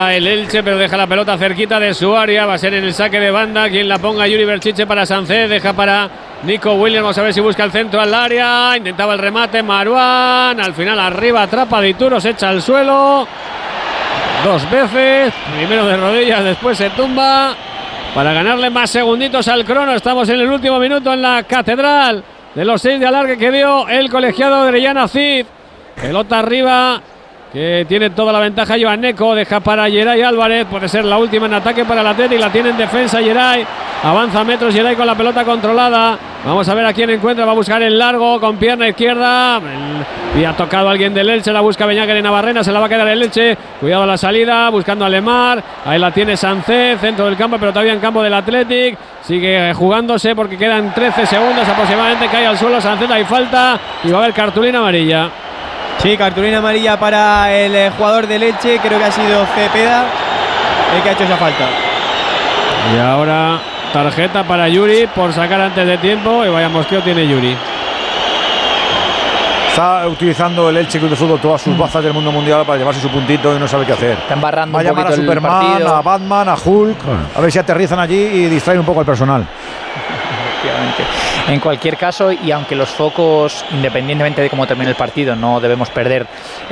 El Elche, pero deja la pelota cerquita de su área. Va a ser en el saque de banda. Quien la ponga, Yuri Berchiche para Sánchez. Deja para Nico Williams. Vamos a ver si busca el centro al área. Intentaba el remate Marouane. Al final arriba atrapa Dituro. Se echa al suelo 2 veces. Primero de rodillas, después se tumba. Para ganarle más segunditos al crono. Estamos en el último minuto en la catedral de los 6 de alargue que dio el colegiado de Orellana Cid. Pelota arriba, que tiene toda la ventaja Joan Neco. Deja para Geray Álvarez. Puede ser la última en ataque para el Atlético. La tiene en defensa Geray. Avanza metros Geray con la pelota controlada. Vamos a ver a quién encuentra. Va a buscar el largo con pierna izquierda. Y ha tocado a alguien del Elche. La busca Beñáquer en Navarrena. Se la va a quedar el Elche. Cuidado a la salida. Buscando a Lemar. Ahí la tiene Sánchez. Centro del campo, pero todavía en campo del Athletic. Sigue jugándose porque quedan 13 segundos aproximadamente. Cae al suelo Sánchez. Hay falta. Y va a haber cartulina amarilla. Sí, cartulina amarilla para el jugador de Elche. Creo que ha sido Cepeda el que ha hecho esa falta. Y ahora tarjeta para Yuri por sacar antes de tiempo. Y vaya mosqueo tiene Yuri. Está utilizando el Elche Club de Fútbol todas sus bazas del mundo mundial para llevarse su puntito y no sabe qué hacer. Está embarrando va a llamar a Superman, a Batman, a Hulk, a ver si aterrizan allí y distraen un poco al personal. Efectivamente. En cualquier caso, y aunque los focos, independientemente de cómo termine el partido, no debemos perder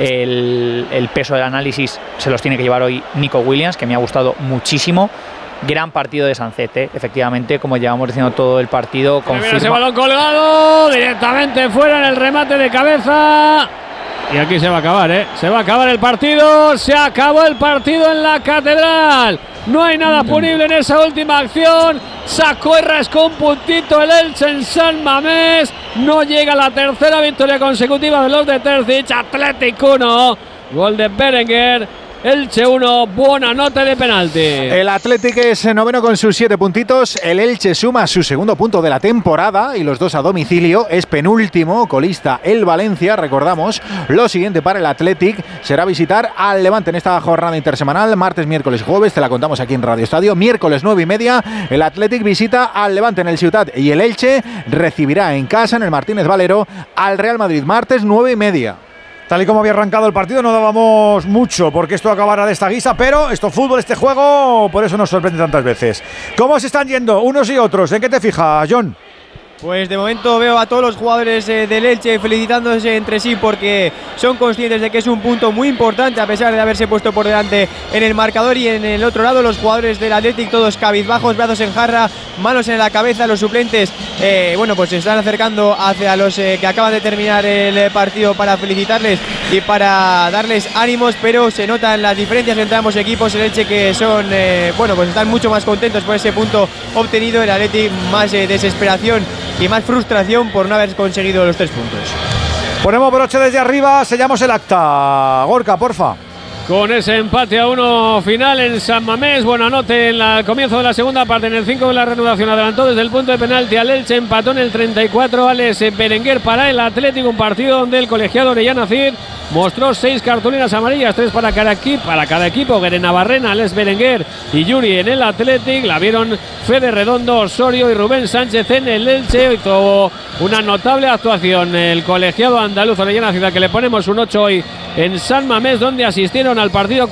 el peso del análisis, se los tiene que llevar hoy Nico Williams, que me ha gustado muchísimo. Gran partido de Sánchez, efectivamente, como llevamos diciendo todo el partido. Confirma ese balón colgado directamente fuera en el remate de cabeza. Y aquí se va a acabar, se va a acabar el partido. Se acabó el partido en la catedral. No hay nada punible en esa última acción. Sacó y rascó un puntito el Elche en San Mamés. No llega a la tercera victoria consecutiva de los de Terzic. Athletic 1, gol de Berenguer. Elche 1, buena nota de penalti. El Athletic es noveno con sus 7 puntitos. El Elche suma su segundo punto de la temporada y los dos a domicilio. Es penúltimo, colista el Valencia. Recordamos, lo siguiente para el Athletic será visitar al Levante en esta jornada intersemanal. Martes, miércoles, jueves, te la contamos aquí en Radio Estadio. Miércoles 9:30, el Athletic visita al Levante en el Ciutat y el Elche recibirá en casa, en el Martínez Valero, al Real Madrid. Martes 9:30. Tal y como había arrancado el partido, no dábamos mucho porque esto acabara de esta guisa, pero esto fútbol, este juego, por eso nos sorprende tantas veces. ¿Cómo se están yendo unos y otros? ¿En qué te fijas, John? Pues de momento veo a todos los jugadores del Elche felicitándose entre sí porque son conscientes de que es un punto muy importante a pesar de haberse puesto por delante en el marcador. Y en el otro lado los jugadores del Athletic todos cabizbajos, brazos en jarra, manos en la cabeza. Los suplentes pues se están acercando hacia los que acaban de terminar el partido para felicitarles y para darles ánimos, pero se notan las diferencias entre ambos equipos. El Elche que son pues están mucho más contentos por ese punto obtenido, el Athletic más desesperación y más frustración por no haber conseguido los 3 puntos. Ponemos broche desde arriba, sellamos el acta. Gorka, porfa. Con ese empate a 1 final en San Mamés. Buenanote en el comienzo de la segunda parte. En el 5 de la reanudación adelantó desde el punto de penalti al Elche. Empató en el 34 Alex Berenguer para el Atlético. Un partido donde el colegiado Orellana Cid mostró 6 cartulinas amarillas, 3 para cada equipo. Guere Navarrena, Alex Berenguer y Yuri en el Athletic. La vieron Fede Redondo, Osorio y Rubén Sánchez en el Elche. Hizo una notable actuación el colegiado andaluz Orellana Cid, que le ponemos un 8 hoy en San Mamés, donde asistieron al partido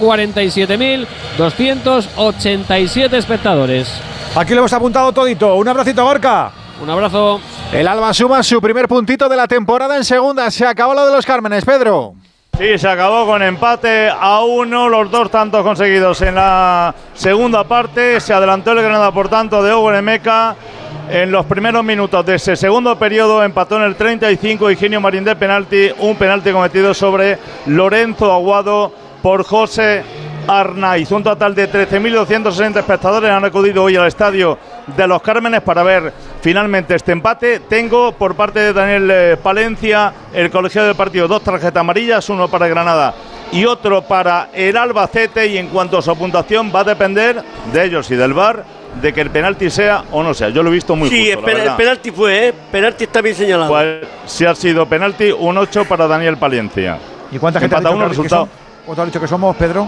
47.287 espectadores. Aquí lo hemos apuntado todito. Un abracito, Gorka. Un abrazo. El Alba suma su primer puntito de la temporada en segunda. Se acabó lo de los Cármenes, Pedro. Sí, se acabó con empate a 1, los 2 tantos conseguidos en la segunda parte. Se adelantó el Granada, por tanto, de Hugo Emeca. En los primeros minutos de ese segundo periodo empató en el 35 Higinio Marín de penalti, un penalti cometido sobre Lorenzo Aguado por José Arnaiz. Un total de 13.260 espectadores han acudido hoy al estadio de los Cármenes para ver finalmente este empate. Tengo por parte de Daniel Palencia, el colegiado del partido, 2 tarjetas amarillas, uno para Granada y otro para el Albacete, y en cuanto a su puntuación va a depender de ellos y del VAR de que el penalti sea o no sea. Yo lo he visto muy justo, el penalti fue, penalti está bien señalado. Pues si ha sido penalti, un 8 para Daniel Palencia. ¿Y cuánta gente ha dicho ¿Cuánto ha dicho que somos, Pedro?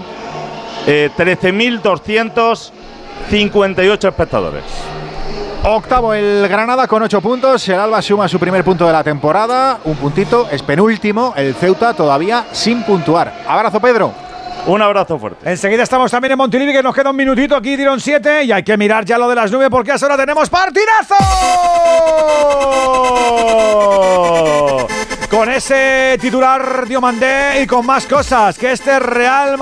13.258 espectadores. Octavo el Granada con 8 puntos. El Alba suma su primer punto de la temporada. Un puntito, es penúltimo. El Ceuta todavía sin puntuar. Abrazo, Pedro. Un abrazo fuerte. Enseguida estamos también en Montilivi, que nos queda un minutito. Aquí dieron 7 y hay que mirar ya lo de las 9 porque ahora tenemos partidazo. Con ese titular Diomandé y con más cosas que este Real